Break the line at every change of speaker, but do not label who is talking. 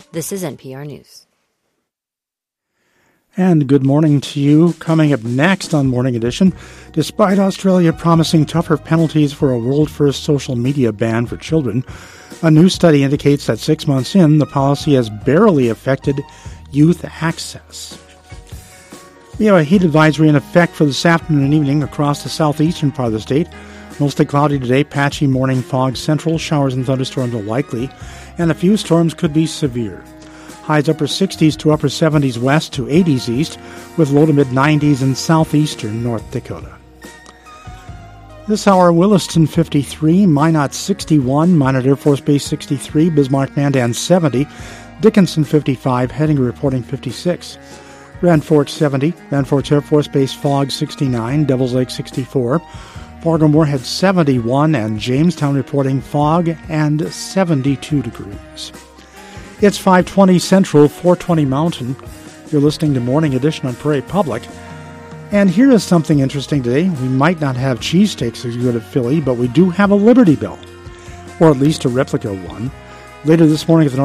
This is NPR News.
And good morning to you. Coming up next on Morning Edition, despite Australia promising tougher penalties for a world-first social media ban for children, a new study indicates that 6 months in, the policy has barely affected youth access. We have a heat advisory in effect for this afternoon and evening across the southeastern part of the state. Mostly cloudy today, patchy morning fog central, showers and thunderstorms are likely, and a few storms could be severe. Highs upper 60s to upper 70s west to 80s east, with low to mid 90s in southeastern North Dakota. This hour, Williston 53, Minot 61, Minot Air Force Base 63, Bismarck Mandan 70, Dickinson 55, Hettinger reporting 56. Grand Forks 70, Grand Forks Air Force Base Fog 69, Devils Lake 64, Fargo-Moorhead 71, and Jamestown reporting fog and 72 degrees. It's 5:20 Central, 4:20 Mountain. You're listening to Morning Edition on Prairie Public. And here is something interesting today. We might not have cheesesteaks as good at Philly, but we do have a Liberty Bell, or at least a replica one. Later this morning at the